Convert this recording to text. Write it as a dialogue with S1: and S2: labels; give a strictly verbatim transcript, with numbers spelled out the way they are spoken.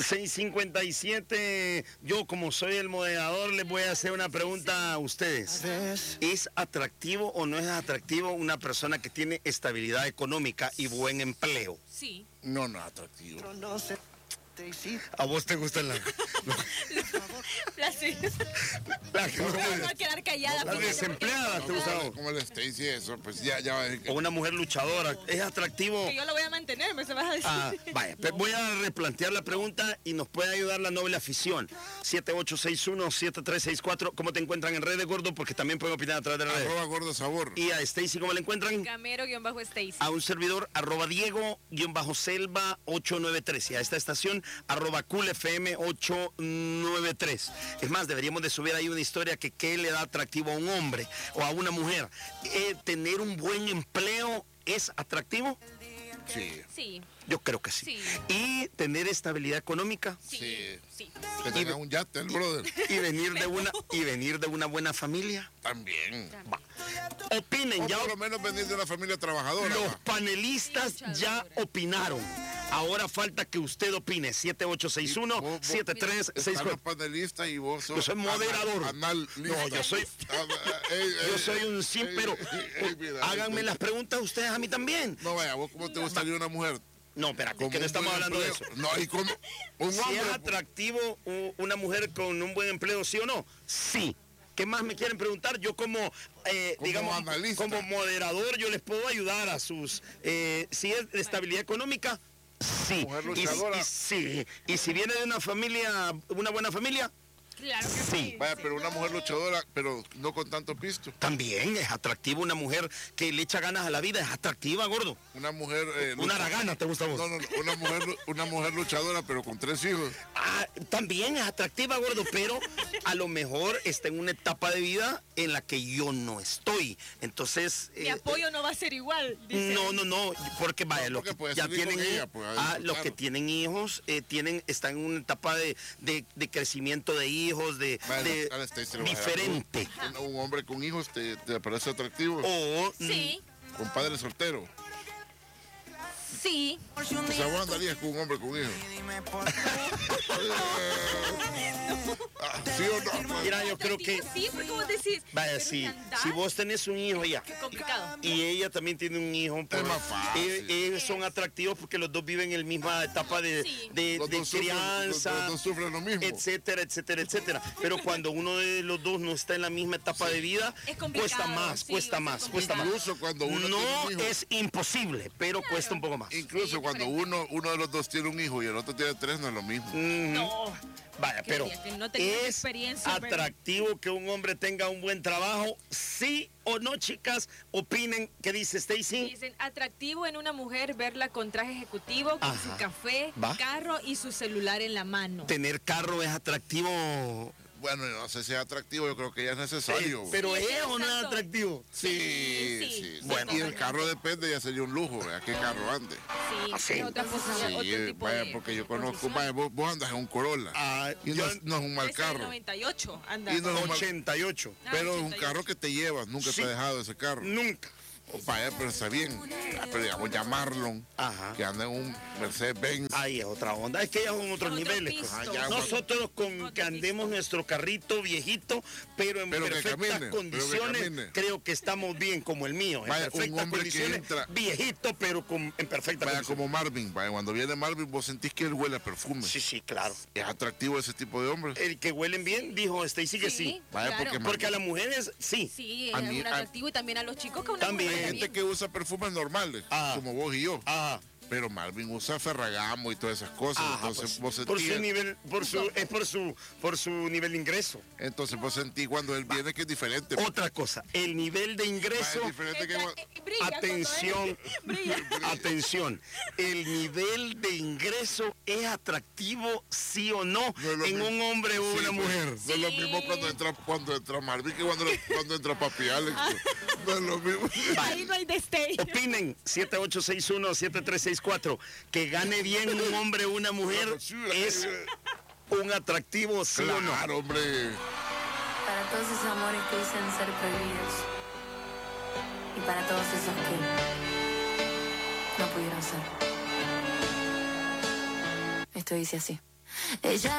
S1: seis cincuenta y siete, yo como soy el moderador les voy a hacer una pregunta a ustedes. ¿Es atractivo o no es atractivo una persona que tiene estabilidad económica y buen empleo?
S2: Sí.
S3: No, no es atractivo.
S1: ¿A vos te gustan las...
S2: La sí.
S1: La que no,
S2: Me voy a quedar callada.
S1: las
S2: fíjate,
S1: desempleadas
S2: porque-
S1: te gustan a vos?
S3: Como el Stacy, eso, pues ya, ya va a decir que...
S1: O una mujer luchadora, ¿es atractivo?
S2: Que yo la voy a mantener, me se vas a decir.
S1: Ah, vaya, pues voy a replantear la pregunta y nos puede ayudar la noble afición. siete ocho seis uno, siete tres seis cuatro. ¿Cómo te encuentran en redes, Gordo? Porque también pueden opinar a través de las redes.
S3: Arroba Gordo Sabor.
S1: Y a Stacy, ¿cómo la encuentran?
S2: Camero-Stacy.
S1: A un servidor, arroba Diego-Selva ocho nueve tres. Y a esta estación, arroba Cool F M ocho nueve tres. Es más, deberíamos de subir ahí una historia que qué le da atractivo a un hombre o a una mujer. Eh, ¿Tener un buen empleo es atractivo?
S3: Sí.
S2: Sí.
S1: Yo creo que sí.
S2: Sí.
S1: ¿Y tener estabilidad económica?
S2: Sí.
S3: Sí.
S2: Sí.
S3: Que tenga un yate, el brother.
S1: ¿Y venir de una, y venir de una buena familia?
S3: También.
S1: Va. Opinen,
S3: O
S1: ya
S3: por lo menos venir de una familia trabajadora.
S1: los
S3: va.
S1: panelistas ya opinaron. Ahora falta que usted opine. siete ocho seis uno,
S3: Vos- vos-
S1: siete tres seis
S3: Están los
S1: cuatro.
S3: panelistas y vos sos...
S1: Yo soy moderador.
S3: Anal,
S1: No, yo soy- Yo soy un sim, pero háganme las preguntas ustedes a mí también.
S3: No, vaya, vos cómo te gustaría una mujer.
S1: No, espera,
S3: Con
S1: que no
S3: un
S1: estamos
S3: buen
S1: hablando de eso.
S3: empleo. No, y como un
S1: Si
S3: hombre...
S1: es atractivo u- una mujer con un buen empleo, ¿sí o no? Sí. ¿Qué más me quieren preguntar? Yo como, eh,
S3: Como
S1: digamos,
S3: analista.
S1: como moderador, yo les puedo ayudar a sus... Eh, si es de estabilidad económica, sí.
S3: Mujer
S1: Y,
S3: luchadora.
S1: y sí. Y si viene de una familia, una buena familia,
S2: Claro que
S1: Sí.
S2: sí.
S3: Vaya, pero una mujer luchadora, pero no con tanto pisto.
S1: también es atractivo una mujer que le echa ganas a la vida. Es atractiva, Gordo.
S3: Una mujer... eh,
S1: Una
S3: lucha-
S1: aragana, ¿te gusta a vos?
S3: No, no, no, una mujer, una mujer luchadora, pero con tres hijos.
S1: Ah, también es atractiva, Gordo, pero a lo mejor está en una etapa de vida en la que yo no estoy. Entonces...
S2: Mi
S1: eh,
S2: apoyo no va a ser igual. Dice.
S1: No, no, no, porque vaya,
S3: No,
S1: los
S3: porque
S1: que
S3: puede
S1: ya
S3: salir con
S1: tienen,
S3: ella, pues, ahí,
S1: ah,
S3: pues,
S1: los que
S3: claro.
S1: tienen hijos, eh, tienen, están en una etapa de, de, de crecimiento de hijos, de,
S3: Vaya,
S1: de
S3: a la Stacy le voy a dar
S1: diferente.
S3: Un, un hombre con hijos te, te parece atractivo.
S1: O
S2: Sí.
S3: Con padre soltero.
S2: Sí.
S3: O sea, vos andarías con un hombre con hijos. Ah, ¿sí o no?
S1: mira, yo creo que,
S2: Sí, porque vos decís.
S1: vaya,
S2: pero
S1: si,
S2: ni andar,
S1: si vos tenés un hijo ya,
S2: Qué complicado.
S1: y ella también tiene un hijo, pues,
S3: más fácil.
S1: ellos, ellos son atractivos porque los dos viven en la misma etapa de,
S2: Sí.
S1: de,
S3: Los
S1: de
S3: dos sufren-
S1: crianza,
S3: los- los dos sufren lo mismo.
S1: etcétera, etcétera, etcétera. Pero cuando uno de los dos no está en la misma etapa de vida,
S2: Es complicado,
S1: cuesta más,
S2: sí,
S1: cuesta
S2: es
S1: más, cuesta más.
S3: Incluso cuando uno
S1: No
S3: tiene un hijo.
S1: es imposible, pero cuesta un poco más.
S3: Incluso
S2: Sí,
S3: cuando
S2: diferente.
S3: uno, uno de los dos tiene un hijo y el otro tiene tres, no es lo mismo.
S2: No.
S1: Vaya,
S2: Que
S1: pero
S2: diga que no tenía
S1: ¿es
S2: experiencia, pero-
S1: atractivo que un hombre tenga un buen trabajo? ¿Sí o no, chicas? Opinen. ¿Qué dice Stacy?
S2: Dicen, atractivo en una mujer verla con traje ejecutivo, con
S1: Ajá.
S2: su café,
S1: Va.
S2: carro y su celular en la mano.
S1: ¿Tener carro es atractivo?
S3: Bueno, no sé si es atractivo, yo creo que ya es necesario.
S1: Eh, pero
S2: Sí,
S1: ¿es
S2: sí,
S1: o no es
S2: exacto.
S1: atractivo?
S3: Sí,
S2: Sí,
S3: sí.
S2: sí,
S3: Bueno, y el
S2: totalmente.
S3: carro depende, ya sería un lujo, ¿a qué carro ande?
S2: Sí,
S1: Ah, sí.
S2: es otra cosa,
S3: Sí,
S2: otro tipo
S3: vaya,
S2: de-
S3: porque yo
S2: de
S3: conozco,
S2: condición.
S3: vaya, vos, vos andas en un Corolla.
S1: Ah,
S3: y no,
S1: yo-
S3: es- no es un mal
S2: Ese es el
S3: carro,
S2: noventa y ocho, anda.
S3: Y no- mal-
S1: ochenta y ocho.
S2: Ah,
S3: pero es un
S2: ochenta y ocho.
S3: carro que te llevas, nunca
S1: Sí.
S3: te ha dejado ese carro.
S1: Nunca.
S3: O vaya, pero está bien. Ah, pero digamos ya Marlon,
S1: Ajá.
S3: que anda en un Mercedes-Benz.
S1: Ahí es otra onda. Es que ya son otros
S2: Otro
S1: niveles.
S2: pisto.
S1: pues.
S3: Ah, ya,
S1: Nosotros con
S2: Otro
S1: que andemos
S2: pisto.
S1: nuestro carrito viejito, pero en
S3: Pero que
S1: perfectas
S3: camine, pero que
S1: condiciones,
S3: camine.
S1: creo que estamos bien, como el mío. En
S3: Vaya, un
S1: perfectas
S3: hombre que
S1: condiciones,
S3: entra-
S1: viejito, pero con, en perfectas
S3: Vaya,
S1: condiciones.
S3: como Marvin, vaya, cuando viene Marvin, vos sentís que él huele a perfume.
S1: Sí, sí, claro.
S3: Es atractivo ese tipo de hombres.
S1: El que huelen bien, dijo Stacy que sí.
S2: Sí,
S3: Vaya,
S2: claro.
S3: porque
S1: Porque a las mujeres, sí.
S2: Sí,
S3: A
S2: es
S3: mí-
S2: un
S3: a-
S2: atractivo y también a los chicos que una
S1: También.
S2: mujer
S3: Hay
S2: ve
S3: gente
S2: bien.
S3: que usa perfumes normales,
S1: Ah.
S3: como vos y yo.
S1: Ajá.
S3: Pero Marvin usa Ferragamo y todas esas cosas.
S1: Ajá,
S3: entonces,
S1: pues,
S3: vos
S1: por
S3: sentís,
S1: su nivel, por su, es por su, por su nivel de ingreso.
S3: entonces vos sentís cuando él viene que es diferente.
S1: Otra cosa, el nivel de
S3: Vaya,
S1: ingreso.
S3: es diferente que
S2: Eh,
S3: cuando-
S2: eh, brilla cuando
S1: Atención,
S2: él brilla.
S1: atención, el nivel de ingreso es atractivo, sí o no,
S3: No es lo
S1: en
S3: mismo.
S1: un hombre o
S3: Sí,
S1: una
S3: pues,
S1: mujer.
S3: No es lo mismo cuando entra, cuando entra Marvin que cuando, cuando entra Papi Alex.
S2: Ah.
S3: No es lo mismo.
S2: Ahí no hay destey.
S1: Opinen, siete ocho seis uno, siete tres seis cuatro, que gane bien un hombre o una mujer es un atractivo, sí o no.
S3: Claro, hombre.
S4: Para todos esos amores que dicen ser prohibidos. Y para todos esos que no pudieron ser. Esto dice así. Ella